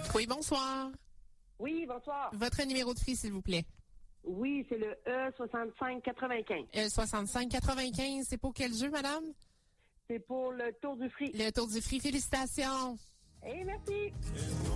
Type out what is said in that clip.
Oui, bonsoir. Oui, bonsoir. Votre numéro de fille, s'il vous plaît. Oui, c'est le E6595. E6595, c'est pour quel jeu, madame? C'est pour le Tour du Free. Le Tour du Free, félicitations. merci.